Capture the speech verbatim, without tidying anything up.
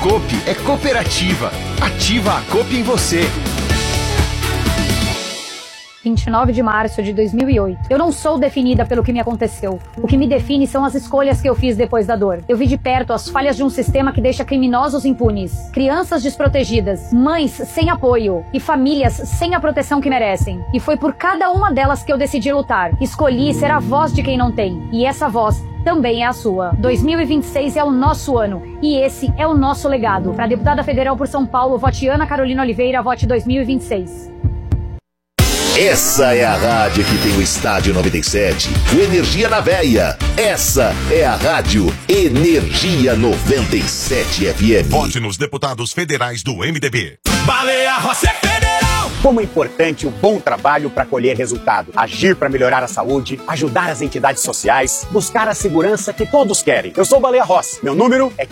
Coop é cooperativa. Ativa a Coop em você. vinte e nove de março de dois mil e oito. Eu não sou definida pelo que me aconteceu. O que me define são as escolhas que eu fiz depois da dor. Eu vi de perto as falhas de um sistema que deixa criminosos impunes, crianças desprotegidas, mães sem apoio e famílias sem a proteção que merecem. E foi por cada uma delas que eu decidi lutar. Escolhi ser a voz de quem não tem. E essa voz também é a sua. dois mil e vinte e seis é o nosso ano. E esse é o nosso legado. Para deputada federal por São Paulo, vote Ana Carolina Oliveira, vote dois mil e vinte e seis. Essa é a rádio que tem o Estádio noventa e sete, o Energia na Veia. Essa é a rádio Energia noventa e sete F M. Vote nos deputados federais do M D B. Baleia Rossi Federal! Como é importante o bom trabalho para colher resultado. Agir para melhorar a saúde, ajudar as entidades sociais, buscar a segurança que todos querem. Eu sou o Baleia Rossi. Meu número é